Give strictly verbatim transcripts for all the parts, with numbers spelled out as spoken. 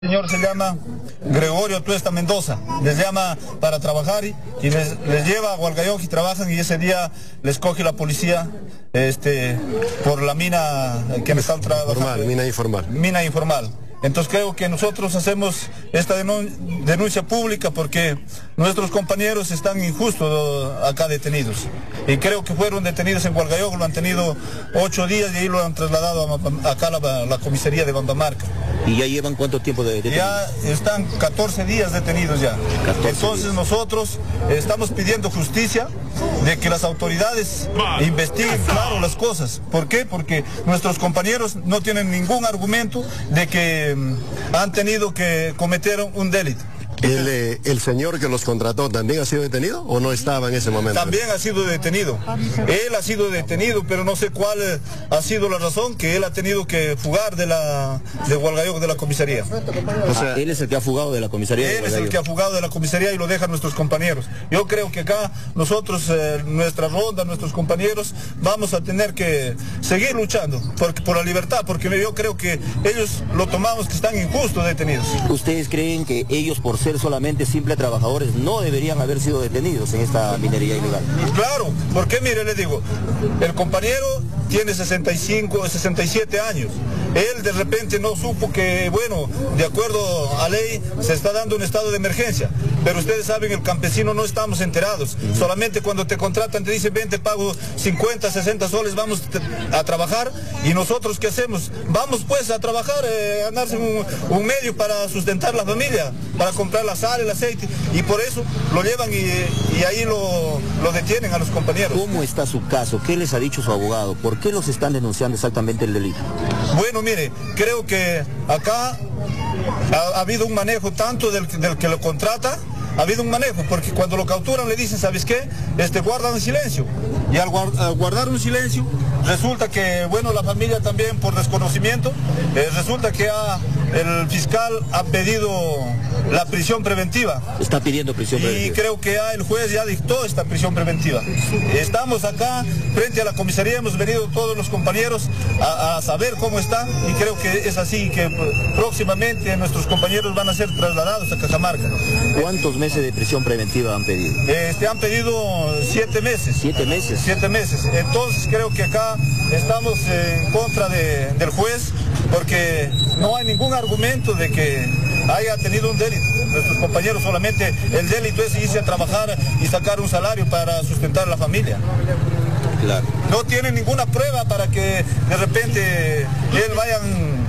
El señor se llama Gregorio Tuesta Mendoza, les llama para trabajar y, y les, les lleva a Hualgayoc y trabajan, y ese día les coge la policía este, por la mina que me están trabajando. Informal, mina informal. Mina informal. Entonces creo que nosotros hacemos esta denuncia pública porque nuestros compañeros están injustos acá detenidos. Y creo que fueron detenidos en Hualgayoc, lo han tenido ocho días y ahí lo han trasladado a, acá a la, la comisaría de Bambamarca. ¿Y ya llevan cuánto tiempo de detenidos? Ya están catorce días detenidos ya. Entonces días. Nosotros estamos pidiendo justicia, de que las autoridades investiguen claro las cosas. ¿Por qué? Porque nuestros compañeros no tienen ningún argumento de que um, han tenido que cometer un delito. ¿El, eh, ¿El señor que los contrató también ha sido detenido o no estaba en ese momento? También ha sido detenido. Él ha sido detenido, pero no sé cuál eh, ha sido la razón que él ha tenido que fugar de la de Hualgayoc, de la comisaría. O sea, él es el que ha fugado de la comisaría. Él es el que ha fugado de la comisaría y lo dejan nuestros compañeros. Yo creo que acá nosotros, eh, nuestra ronda, nuestros compañeros, vamos a tener que seguir luchando por, por la libertad, porque yo creo que ellos lo tomamos que están injustos detenidos. ¿Ustedes creen que ellos, por ser solamente simples trabajadores, no deberían haber sido detenidos en esta minería ilegal? Claro, porque mire, le digo, el compañero tiene sesenta y cinco, sesenta y siete años. Él de repente no supo que, bueno, de acuerdo a ley, se está dando un estado de emergencia. Pero ustedes saben, el campesino no estamos enterados. Uh-huh. Solamente cuando te contratan te dicen, ven, te pago cincuenta, sesenta soles, vamos a trabajar. ¿Y nosotros qué hacemos? Vamos pues a trabajar, eh, a ganarse un, un medio para sustentar la familia, para comprar la sal, el aceite. Y por eso lo llevan y, y ahí lo, lo detienen a los compañeros. ¿Cómo está su caso? ¿Qué les ha dicho su abogado? ¿Por qué los están denunciando exactamente el delito? Bueno, mire, creo que acá ha, ha habido un manejo tanto del, del que lo contrata, ha habido un manejo, porque cuando lo capturan le dicen, ¿sabes qué? Este, guardan silencio. Y al, guard, al guardar un silencio, resulta que, bueno, la familia también por desconocimiento, eh, resulta que ha, el fiscal ha pedido la prisión preventiva. Está pidiendo prisión preventiva. Y creo que ya el juez ya dictó esta prisión preventiva. Estamos acá frente a la comisaría, hemos venido todos los compañeros a, a saber cómo está, y creo que es así, que próximamente nuestros compañeros van a ser trasladados a Cajamarca. ¿Cuántos meses de prisión preventiva han pedido? Este, han pedido siete meses. ¿Siete meses? Siete meses. Entonces creo que acá estamos en contra de, del juez, porque no hay ningún argumento de que haya tenido un delito. Nuestros compañeros solamente el delito es irse a trabajar y sacar un salario para sustentar a la familia. Claro. No tienen ninguna prueba para que de repente él vayan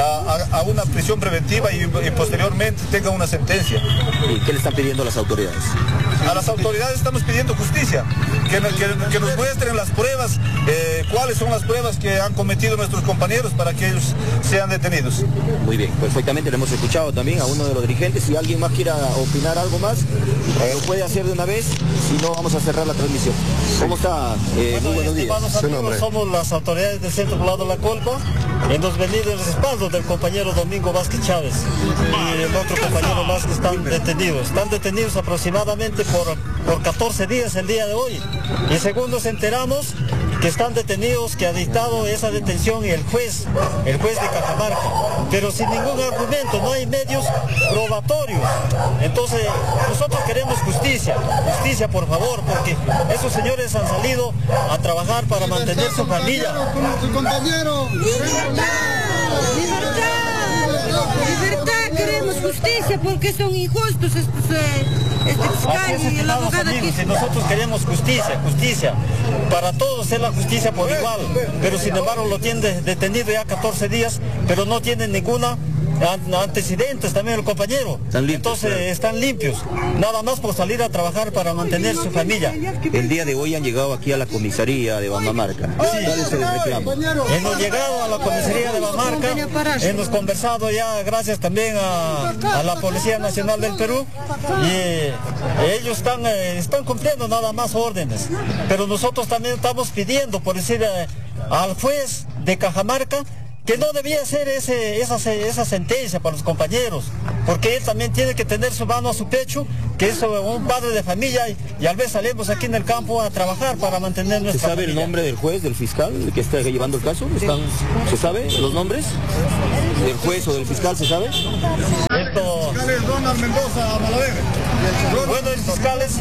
a, a, a una prisión preventiva y, y posteriormente tenga una sentencia. ¿Y qué le están pidiendo a las autoridades? A las autoridades estamos pidiendo justicia, que, que, que nos muestren las pruebas, eh, cuáles son las pruebas que han cometido nuestros compañeros para que ellos sean detenidos. Muy bien, perfectamente, le hemos escuchado también a uno de los dirigentes. Si alguien más quiera opinar algo más, eh, lo puede hacer de una vez, si no vamos a cerrar la transmisión. ¿Cómo está? Eh, bueno, muy buenos días. Amigos, somos las autoridades del Centro Poblado La Colpa, y nos venido el respaldo del compañero Domingo Vázquez Chávez y el otro compañero más que están detenidos. Están detenidos aproximadamente por, por catorce días el día de hoy. Y según nos enteramos, que están detenidos, que ha dictado esa detención y el juez, el juez de Cajamarca, pero sin ningún argumento, no hay medios probatorios. Entonces, nosotros queremos justicia, justicia por favor, porque esos señores han salido a trabajar para mantener su familia. Libertad, queremos justicia porque son injustos estos, eh, este fiscal y el abogado aquí. Si nosotros queremos justicia, justicia, para todos es la justicia por igual, pero sin embargo lo tienen detenido ya catorce días, pero no tienen ninguna antecedentes también el compañero. Están limpios, entonces claro. Están limpios, nada más por salir a trabajar para mantener su familia. El día de hoy han llegado aquí a la comisaría de Bambamarca. Sí. ¿Cuál es el reclamo? Hemos llegado a la comisaría de Bambamarca, hemos conversado ya, gracias también a, a la Policía Nacional del Perú, y ellos están, eh, están cumpliendo nada más órdenes, pero nosotros también estamos pidiendo, por decir, eh, al juez de Cajamarca, que no debía ser ese, esa, esa sentencia para los compañeros, porque él también tiene que tener su mano a su pecho, que es un padre de familia, y, y al vez salimos aquí en el campo a trabajar para mantener nuestra ¿Se sabe familia. el nombre del juez, del fiscal que está llevando el caso? ¿Están, ¿Se sabe los nombres del juez o del fiscal? ¿Se sabe? Esto... Ronald Mendoza Malaver. Bueno, el fiscal es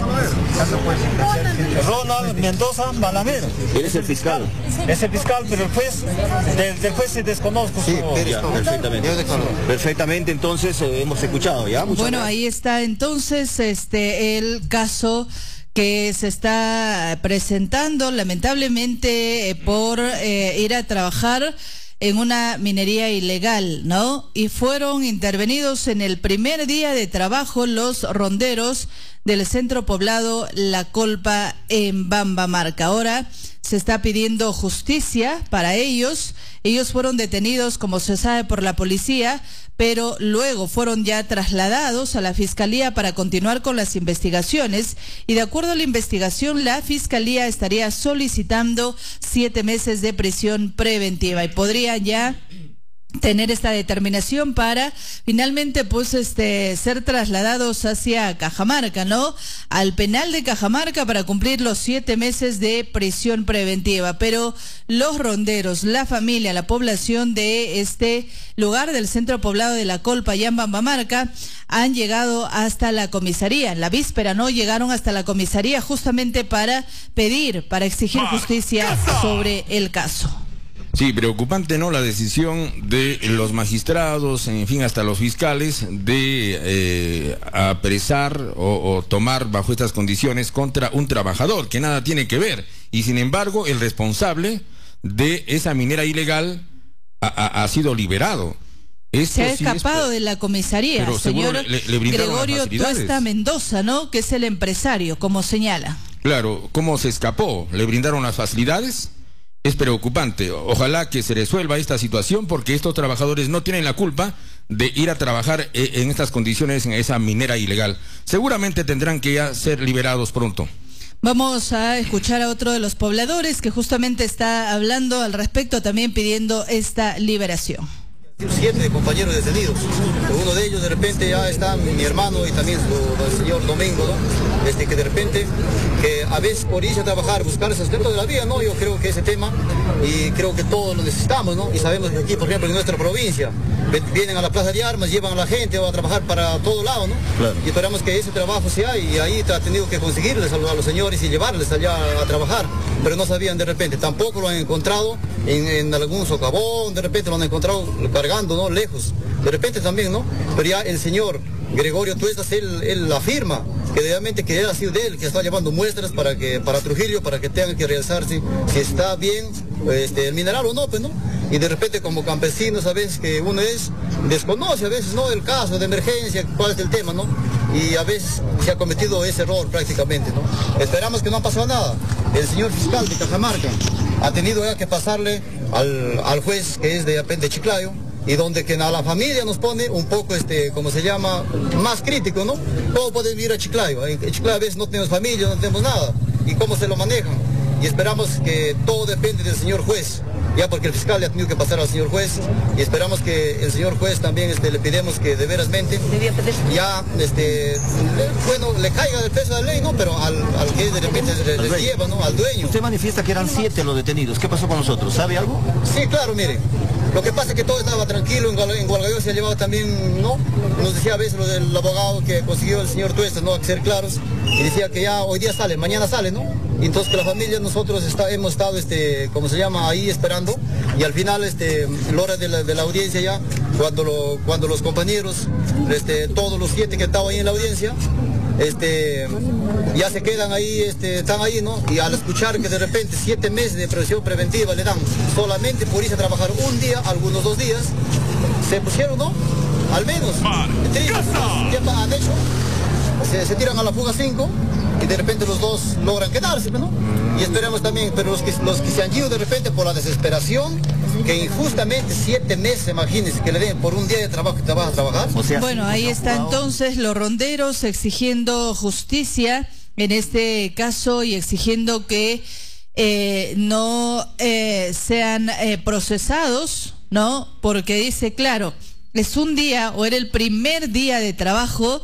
Ronald Mendoza Malaver. Él es el fiscal. Es el fiscal, pero el juez, del, del juez se desconozco. Sí, su... ya, perfectamente. Perfectamente, entonces eh, hemos escuchado, ¿ya? Muchas bueno, gracias. Ahí está entonces este el caso que se está presentando lamentablemente eh, por eh, ir a trabajar en una minería ilegal, ¿no? Y fueron intervenidos en el primer día de trabajo los ronderos del centro poblado La Colpa en Bambamarca. Ahora se está pidiendo justicia para ellos. Ellos fueron detenidos, como se sabe, por la policía, pero luego fueron ya trasladados a la Fiscalía para continuar con las investigaciones. Y de acuerdo a la investigación, la Fiscalía estaría solicitando siete meses de prisión preventiva y podría ya tener esta determinación para finalmente pues este ser trasladados hacia Cajamarca, ¿no? Al penal de Cajamarca para cumplir los siete meses de prisión preventiva. Pero los ronderos, la familia, la población de este lugar del centro poblado de La Colpa, allá en Bambamarca, han llegado hasta la comisaría. En la víspera, ¿no? Llegaron hasta la comisaría justamente para pedir, para exigir justicia sobre el caso. Sí, preocupante, ¿no? La decisión de los magistrados, en fin, hasta los fiscales, de eh, apresar o, o tomar bajo estas condiciones contra un trabajador que nada tiene que ver. Y sin embargo, el responsable de esa minera ilegal ha, ha, ha sido liberado. Esto Se ha sí escapado es... de la comisaría, Pero señor le, le Gregorio Tuesta Mendoza, ¿no? Que es el empresario, como señala. Claro, ¿cómo se escapó? ¿Le brindaron las facilidades? Es preocupante. Ojalá que se resuelva esta situación porque estos trabajadores no tienen la culpa de ir a trabajar en estas condiciones en esa minera ilegal. Seguramente tendrán que ya ser liberados pronto. Vamos a escuchar a otro de los pobladores que justamente está hablando al respecto, también pidiendo esta liberación. Siete compañeros detenidos. Uno de ellos de repente ya está mi hermano y también su, el señor Domingo, ¿no? Este, que de repente, que a veces por irse a trabajar, buscar el sustento de la vida, ¿no? Yo creo que ese tema, y creo que todos lo necesitamos, ¿no? Y sabemos que aquí, por ejemplo, en nuestra provincia, vienen a la plaza de armas, llevan a la gente o a trabajar para todo lado, ¿no? Claro. Y esperamos que ese trabajo sea, y ahí ha tenido que conseguirles a los, a los señores y llevarles allá a, a trabajar, pero no sabían de repente, tampoco lo han encontrado en, en algún socavón, de repente lo han encontrado cargando, ¿no? Lejos, de repente también, ¿no? Pero ya el señor Gregorio Tuestas, él, él afirma que realmente que él ha sido de él, que está llevando muestras para que para Trujillo, para que tengan que realizarse si está bien este, el mineral o no, pues, ¿no? Y de repente como campesinos a veces que uno es, desconoce a veces, ¿no? El caso de emergencia, cuál es el tema, ¿no? Y a veces se ha cometido ese error prácticamente, ¿no? Esperamos que no ha pasado nada. El señor fiscal de Cajamarca ha tenido ya que pasarle al, al juez que es de, de Chiclayo, y donde que a la familia nos pone un poco, este, como se llama, más crítico, ¿no? ¿Cómo pueden ir a Chiclayo? En Chiclayo a veces no tenemos familia, no tenemos nada. ¿Y cómo se lo manejan? Y esperamos que todo depende del señor juez, ya porque el fiscal le ha tenido que pasar al señor juez, y esperamos que el señor juez también este, le pidemos que de verasmente ya, este, le, bueno, le caiga el peso de la ley, ¿no? Pero al, al que de repente les, les lleva, ¿no? Al dueño. Usted manifiesta que eran siete los detenidos. ¿Qué pasó con nosotros? ¿Sabe algo? Sí, claro, mire. Lo que pasa es que todo estaba tranquilo, en Gualgayo se ha llevado también, ¿no? Nos decía a veces lo del abogado que consiguió el señor Tuestas, ¿no? A ser claros, y decía que ya hoy día sale, mañana sale, ¿no? Y entonces que la familia, nosotros está, hemos estado, este, como se llama, ahí esperando, y al final, este, la hora de la, de la audiencia ya, cuando, lo, cuando los compañeros, este, todos los siete que estaban ahí en la audiencia, este, ya se quedan ahí, este, están ahí, ¿no? Y al escuchar que de repente siete meses de prisión preventiva le dan solamente por irse a trabajar un día, algunos dos días, se pusieron, ¿no? Al menos, tristes, ya han hecho, se, se tiran a la fuga cinco y de repente los dos logran quedarse, ¿no? Y esperamos también, pero los que, los que se han ido de repente por la desesperación, que injustamente siete meses, imagínense, que le den por un día de trabajo que te vas a trabajar. O sea, bueno, ahí está entonces los ronderos exigiendo justicia en este caso y exigiendo que eh, no eh, sean eh, procesados ¿no? Porque dice, claro, es un día o era el primer día de trabajo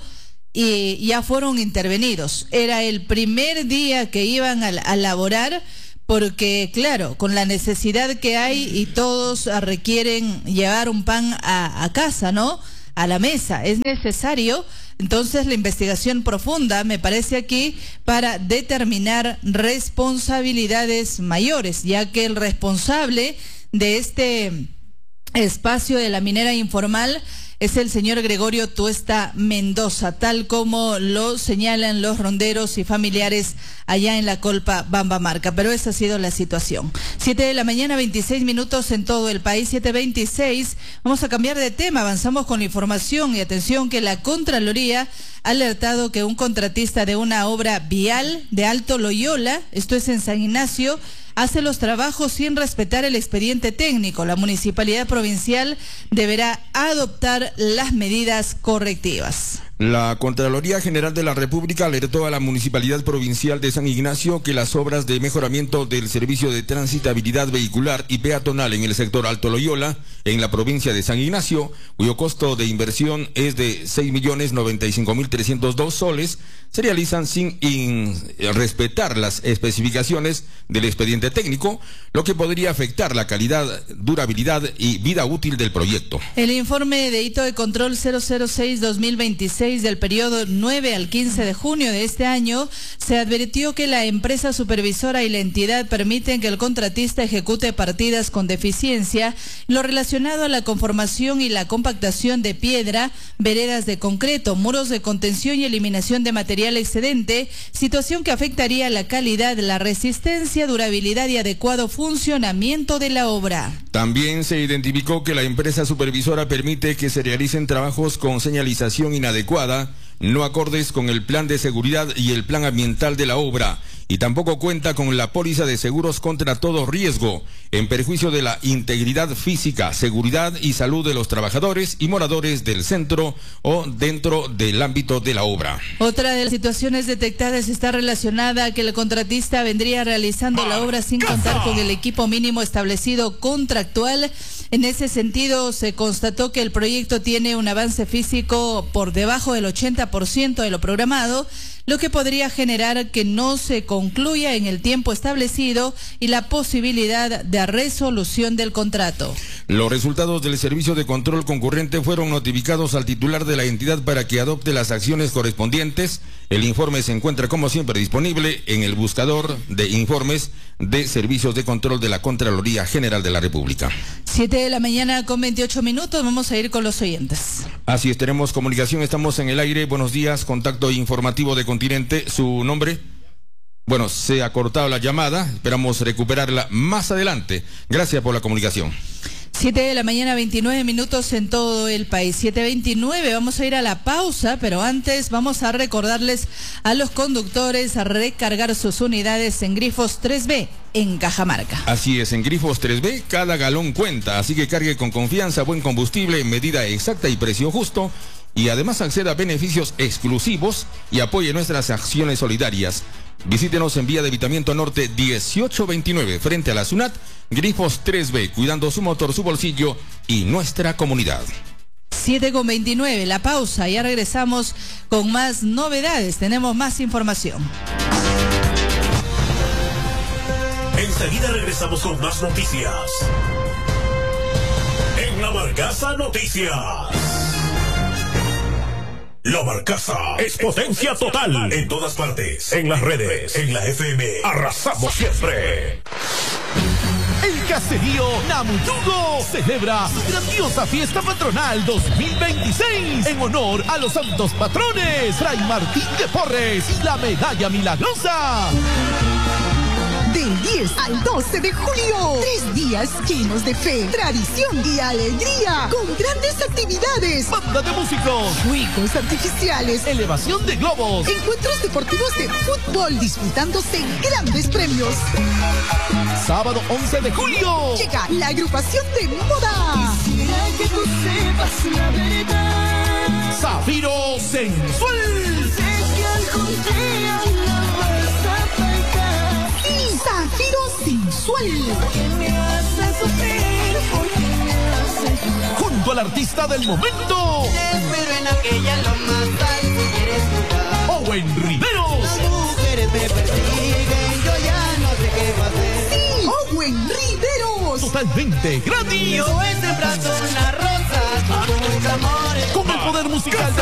y ya fueron intervenidos. Era el primer día que iban a, a laborar porque, claro, con la necesidad que hay y todos requieren llevar un pan a, a casa, ¿no? A la mesa. Es necesario, entonces, la investigación profunda, me parece aquí, para determinar responsabilidades mayores, ya que el responsable de este espacio de la minera informal es el señor Gregorio Tuesta Mendoza, tal como lo señalan los ronderos y familiares allá en la Colpa Bambamarca. Pero esa ha sido la situación. Siete de la mañana, veintiséis minutos en todo el país, siete veintiséis. Vamos a cambiar de tema, avanzamos con la información y atención que la Contraloría ha alertado que un contratista de una obra vial de Alto Loyola, esto es en San Ignacio, hace los trabajos sin respetar el expediente técnico. La Municipalidad Provincial deberá adoptar las medidas correctivas. La Contraloría General de la República alertó a la Municipalidad Provincial de San Ignacio que las obras de mejoramiento del servicio de transitabilidad vehicular y peatonal en el sector Alto Loyola, en la provincia de San Ignacio, cuyo costo de inversión es de seis millones noventa y cinco mil trescientos dos soles, se realizan sin in, respetar las especificaciones del expediente técnico, lo que podría afectar la calidad, durabilidad y vida útil del proyecto. El informe de hito de control cero cero seis dos mil veintiséis del periodo nueve al quince de junio de este año se advirtió que la empresa supervisora y la entidad permiten que el contratista ejecute partidas con deficiencia, lo relacionado a la conformación y la compactación de piedra, veredas de concreto, muros de contención y eliminación de material excedente, situación que afectaría la calidad, la resistencia, durabilidad y adecuado funcionamiento de la obra. También se identificó que la empresa supervisora permite que se realicen trabajos con señalización inadecuada, no acordes con el plan de seguridad y el plan ambiental de la obra, y tampoco cuenta con la póliza de seguros contra todo riesgo, en perjuicio de la integridad física, seguridad y salud de los trabajadores y moradores del centro o dentro del ámbito de la obra. Otra de las situaciones detectadas está relacionada a que el contratista vendría realizando la obra sin contar con el equipo mínimo establecido contractual. En ese sentido, se constató que el proyecto tiene un avance físico por debajo del ochenta por ciento de lo programado, lo que podría generar que no se concluya en el tiempo establecido y la posibilidad de resolución del contrato. Los resultados del servicio de control concurrente fueron notificados al titular de la entidad para que adopte las acciones correspondientes. El informe se encuentra como siempre disponible en el buscador de informes de servicios de control de la Contraloría General de la República. Siete de la mañana con veintiocho minutos, vamos a ir con los oyentes. Así es, tenemos comunicación, estamos en el aire. Buenos días, contacto informativo de Continente. ¿Su nombre? Bueno, se ha cortado la llamada, esperamos recuperarla más adelante. Gracias por la comunicación. Siete de la mañana, veintinueve minutos en todo el país. Siete veintinueve, vamos a ir a la pausa, pero antes vamos a recordarles a los conductores a recargar sus unidades en Grifos tres B en Cajamarca. Así es, en Grifos tres B cada galón cuenta, así que cargue con confianza, buen combustible en medida exacta y precio justo. Y además acceda a beneficios exclusivos y apoye nuestras acciones solidarias. Visítenos en Vía de Evitamiento Norte dieciocho veintinueve, frente a la SUNAT, Grifos tres B, cuidando su motor, su bolsillo y nuestra comunidad. siete con veintinueve, la pausa, ya regresamos con más novedades, tenemos más información. Enseguida regresamos con más noticias. En La Barcaza Noticias. La Barcaza es potencia total en todas partes, en las redes, en la F M. Arrasamos siempre. El caserío Namuyugo celebra su grandiosa fiesta patronal dos mil veintiséis en honor a los santos patrones Fray Martín de Porres y la Medalla Milagrosa. Del diez al doce de julio, tres días llenos de fe, tradición y alegría, con grandes actividades, banda de músicos, fuegos artificiales, elevación de globos, encuentros deportivos de fútbol, disfrutándose grandes premios. Sábado once de julio, llega la agrupación de moda. Quisiera que tú sepas la verdad. Zafiro Sensual. Sé que algún día la vas a faltar. Sí, Zafiro Sensual. ¿Por qué me haces sufrir? ¿Por qué me al artista del momento. Pero en aquella loma si quieres jugar. Owen Riveros. Las mujeres me persiguen, yo ya no sé qué va a hacer. Sí, Owen Riveros. Totalmente gratis. Yo he sembrado una rosa con tus amores. Con el poder musical de